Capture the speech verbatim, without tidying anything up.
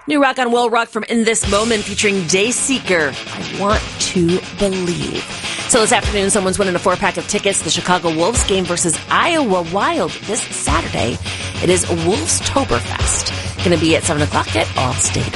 New rock on Will Rock from In This Moment featuring Dayseeker. I want to believe. So this afternoon, someone's winning a four-pack of tickets to the Chicago Wolves game versus Iowa Wild this Saturday. It is Wolves-Toberfest. Going to be at seven o'clock at Allstate.